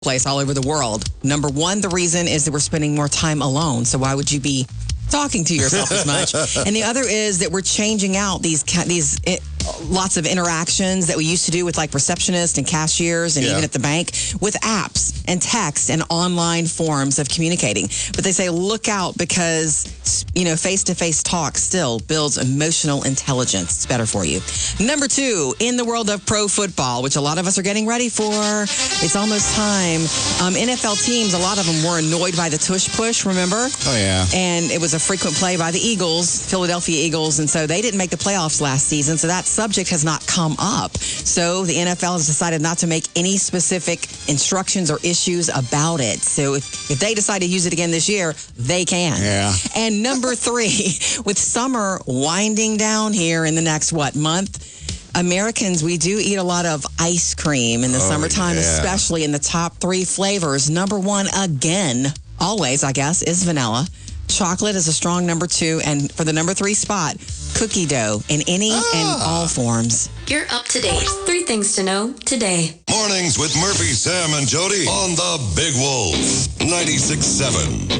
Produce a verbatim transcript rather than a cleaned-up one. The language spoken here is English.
place all over the world. Number one, the reason is that we're spending more time alone. So why would you be talking to yourself as much? And the other is that we're changing out these these it, lots of interactions that we used to do with like receptionists and cashiers and Yeah. even at the bank with apps and text and online forms of communicating. But they say look out because, you know, face-to-face talk still builds emotional intelligence. It's better for you. Number two, in the world of pro football, which a lot of us are getting ready for, it's almost time. Um, N F L teams, a lot of them were annoyed by the tush push, remember? Oh, yeah. And it was a frequent play by the Eagles, Philadelphia Eagles, and so they didn't make the playoffs last season, so that subject has not come up. So the N F L has decided not to make any specific instructions or issues about it. So if, if they decide to use it again this year, they can. Yeah. And number three, with summer winding down here in the next, what, month? Americans, we do eat a lot of ice cream in the Oh, summertime, yeah. especially in the top three flavors. Number one, again, always, I guess, is vanilla. Chocolate is a strong number two. And for the number three spot, cookie dough in any Ah. and all forms. You're up to date. Three things to know today. Mornings with Murphy, Sam, and Jody on the Big Wolf ninety-six point seven.